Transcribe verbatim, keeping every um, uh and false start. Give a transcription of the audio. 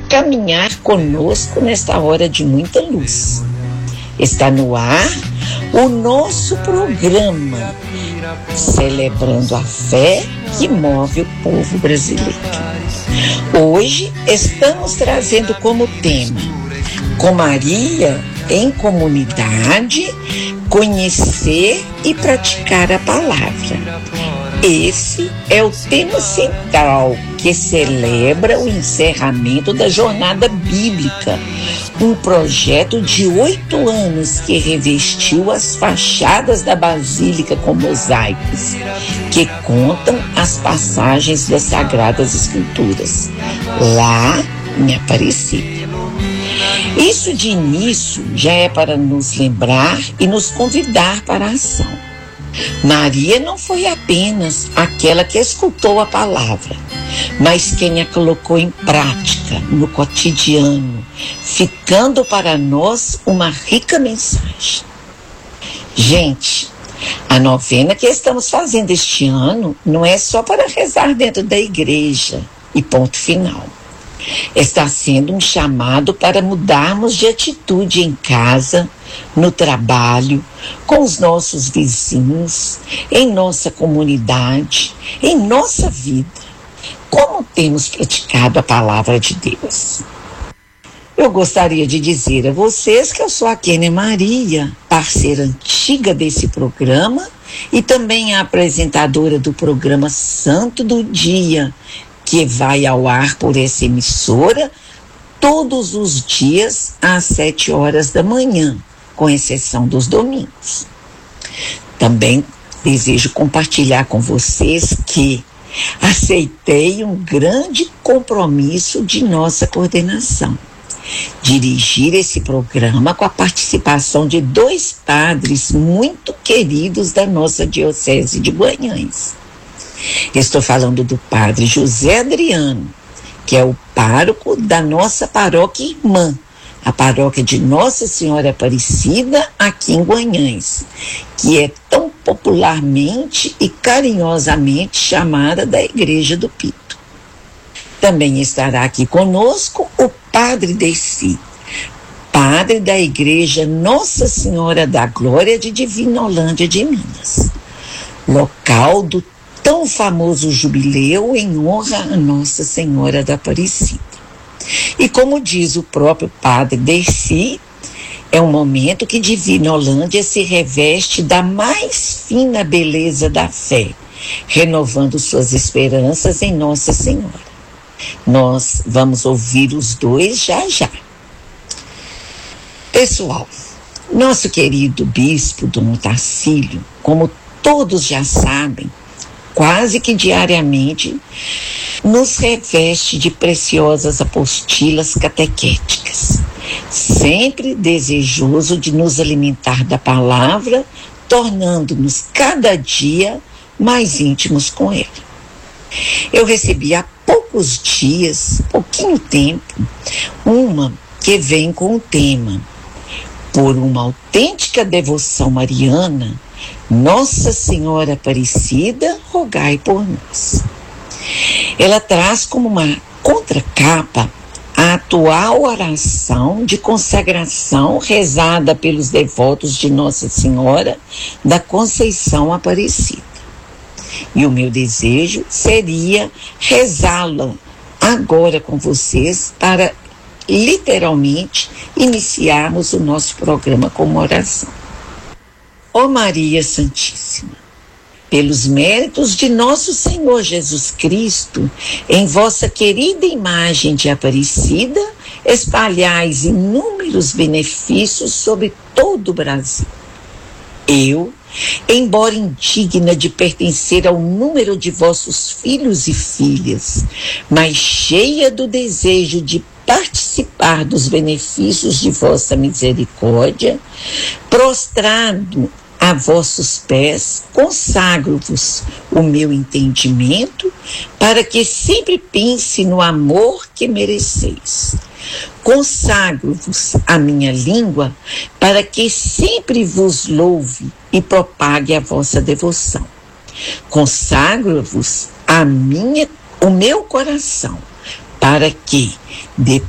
caminhar conosco nesta hora de muita luz. Está no ar o nosso programa, celebrando a fé que move o povo brasileiro. Hoje estamos trazendo como tema, com Maria em comunidade, conhecer e praticar a palavra. Esse é o tema central que celebra o encerramento da jornada bíblica, um projeto de oito anos que revestiu as fachadas da Basílica com mosaicos, que contam as passagens das Sagradas Escrituras, lá em Aparecida. Isso de início já é para nos lembrar e nos convidar para a ação. Maria não foi apenas aquela que escutou a palavra, mas quem a colocou em prática no cotidiano, ficando para nós uma rica mensagem. Gente, a novena que estamos fazendo este ano não é só para rezar dentro da igreja e ponto final. Está sendo um chamado para mudarmos de atitude em casa, no trabalho, com os nossos vizinhos, em nossa comunidade, em nossa vida. Como temos praticado a palavra de Deus? Eu gostaria de dizer a vocês que eu sou a Kênia Maria, parceira antiga desse programa e também a apresentadora do programa Santo do Dia, que vai ao ar por essa emissora todos os dias às sete horas da manhã, com exceção dos domingos. Também desejo compartilhar com vocês que aceitei um grande compromisso de nossa coordenação: dirigir esse programa com a participação de dois padres muito queridos da nossa Diocese de Guanhães. Estou falando do padre José Adriano, que é o pároco da nossa paróquia irmã, a paróquia de Nossa Senhora Aparecida, aqui em Guanhães, que é tão popularmente e carinhosamente chamada da Igreja do Pito. Também estará aqui conosco o padre Deci, padre da Igreja Nossa Senhora da Glória de Divinolândia de Minas, local do tão famoso jubileu em honra a Nossa Senhora da Aparecida. E como diz o próprio padre Deci, é um momento que Divinolândia se reveste da mais fina beleza da fé, renovando suas esperanças em Nossa Senhora. Nós vamos ouvir os dois já já. Pessoal, nosso querido bispo Dom Tarcílio, como todos já sabem, quase que diariamente, nos reveste de preciosas apostilas catequéticas, sempre desejoso de nos alimentar da palavra, tornando-nos cada dia mais íntimos com ele. Eu recebi há poucos dias, pouquinho tempo, uma que vem com o tema: por uma autêntica devoção mariana, Nossa Senhora Aparecida, rogai por nós. Ela traz como uma contracapa a atual oração de consagração rezada pelos devotos de Nossa Senhora da Conceição Aparecida. E o meu desejo seria rezá-la agora com vocês para, literalmente, iniciarmos o nosso programa com uma oração. Ó Maria Santíssima, pelos méritos de nosso Senhor Jesus Cristo, em vossa querida imagem de Aparecida, espalhais inúmeros benefícios sobre todo o Brasil. Eu, embora indigna de pertencer ao número de vossos filhos e filhas, mas cheia do desejo de participar dos benefícios de vossa misericórdia, prostrado a vossos pés, consagro-vos o meu entendimento, para que sempre pense no amor que mereceis. Consagro-vos a minha língua, para que sempre vos louve e propague a vossa devoção. Consagro-vos a minha, o meu coração, para que,